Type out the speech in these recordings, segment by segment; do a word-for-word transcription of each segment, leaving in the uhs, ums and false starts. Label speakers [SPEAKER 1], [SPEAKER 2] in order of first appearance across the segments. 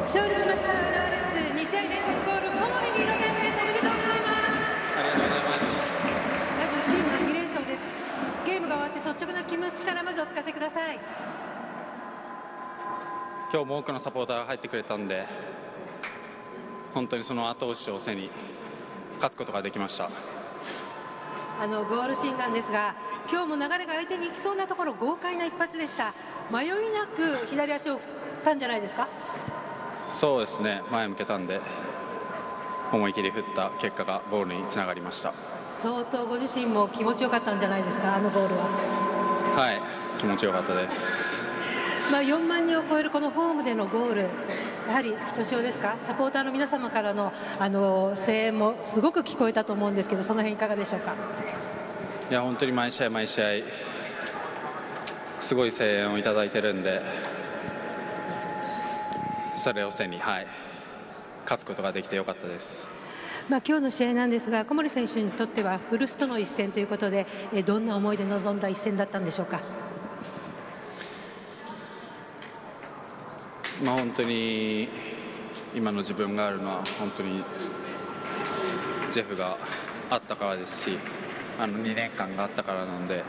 [SPEAKER 1] 勝利しました浦和レッズ、に試合連続ゴール、小森美弘選手です。おめでとうございます。
[SPEAKER 2] ありがとうございます。
[SPEAKER 1] まずチームはに連勝です。ゲームが終わって率直な気持ちからまずお聞かせください。
[SPEAKER 2] 今日も多くのサポーターが入ってくれたんで、本当にその後押しを背に勝つことができました。
[SPEAKER 1] あのゴールシーンなんですが、今日も流れが相手に行きそうなところ、豪快な一発でした。迷いなく左足を振ったんじゃないですか。
[SPEAKER 2] そうですね、前向けたんで思い切り振った結果がゴールにつながりました。
[SPEAKER 1] 相当ご自身も気持ちよかったんじゃないですか、あのゴールは。
[SPEAKER 2] はい、気持ちよかったです。
[SPEAKER 1] まあよんまんにんを超えるこのホームでのゴール、やはりひとしおですか。サポーターの皆様からのあの声援もすごく聞こえたと思うんですけど、その辺いかがでしょうか。
[SPEAKER 2] いや、本当に毎試合毎試合すごい声援をいただいてるんで、それを背に、はい、勝つことができてよかったです。
[SPEAKER 1] まあ今日の試合なんですが、小森選手にとっては古巣との一戦ということで、えどんな思いで臨んだ一戦だったんでしょうか。
[SPEAKER 2] まあ、本当に今の自分があるのは本当にジェフがあったからですし、あのにねんかんがあったからなので、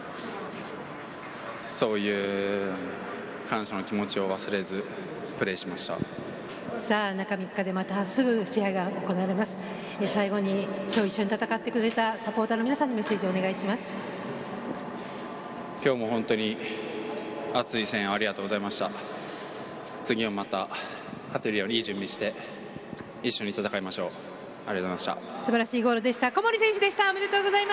[SPEAKER 2] そういう感謝の気持ちを忘れずプレーしました。
[SPEAKER 1] さあ中みっかでまたすぐ試合が行われます。え最後に今日一緒に戦ってくれたサポーターの皆さんにメッセージをお願いします。
[SPEAKER 2] 今日も本当に熱い声援ありがとうございました。次はまた勝てるようにいい準備して一緒に戦いましょう。ありがとうございました。
[SPEAKER 1] 素晴らしいゴールでした。小森選手でした。おめでとうございます。